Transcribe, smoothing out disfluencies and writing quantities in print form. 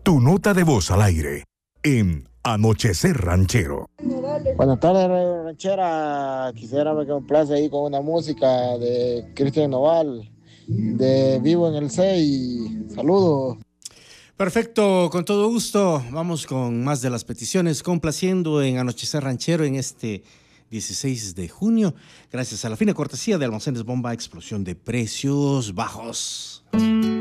Tu nota de voz al aire en Anochecer Ranchero. Buenas tardes, Radio Ranchera. Quisiera que me complace ahí con una música de Cristian Nodal, de Vivo en el 6. Saludos. Perfecto, con todo gusto. Vamos con más de las peticiones, complaciendo en Anochecer Ranchero en este 16 de junio, gracias a la fina cortesía de Almacenes Bomba, explosión de precios bajos.